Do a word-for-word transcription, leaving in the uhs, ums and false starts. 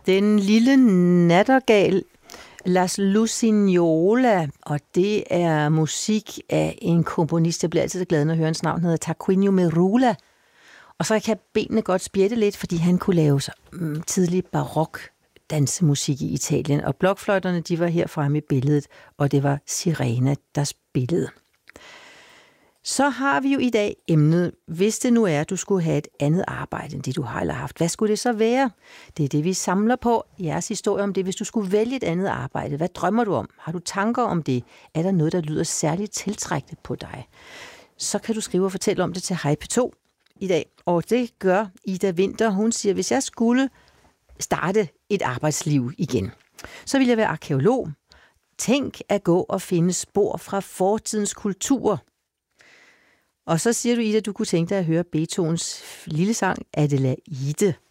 Den lille nattergal, Las Lusignola, og det er musik af en komponist, jeg bliver altid så glad, når jeg hører hans navn, hedder Tarquinio Merula. Og så kan benene godt spjætte lidt, fordi han kunne lave så mm, tidlig barok dansemusik i Italien, og blokfløjterne, de var her fremme i billedet, og det var Sirena, der spillede. Så har vi jo i dag emnet, hvis det nu er, at du skulle have et andet arbejde, end det du har eller haft. Hvad skulle det så være? Det er det, vi samler på. Jeres historie om det. Hvis du skulle vælge et andet arbejde, hvad drømmer du om? Har du tanker om det? Er der noget, der lyder særligt tiltrækkende på dig? Så kan du skrive og fortælle om det til Hej P to i dag. Og det gør Ida Vinter. Hun siger, hvis jeg skulle starte et arbejdsliv igen, så ville jeg være arkæolog. Tænk at gå og finde spor fra fortidens kultur. Og så siger du, Ida, du kunne tænke dig at høre Beethovens lille sang Adelaide.